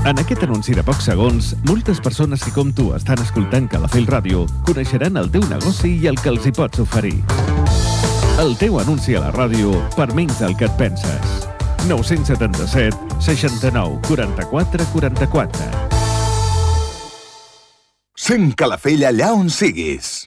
En aquest anunci de pocs segons, moltes persones que com tu estan escoltant Calafell Ràdio coneixeran el teu negoci i el que els hi pots oferir. El teu anunci a la ràdio per menys del que et penses. 977 69 44 44. Sent Calafell allà on siguis.